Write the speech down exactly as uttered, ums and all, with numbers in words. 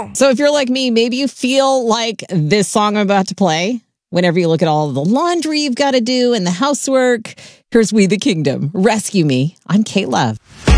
boom. So if you're like me, maybe you feel like this song I'm about to play, whenever you look at all the laundry you've got to do and the housework. Here's We the Kingdom. Rescue Me. I'm Kate Love.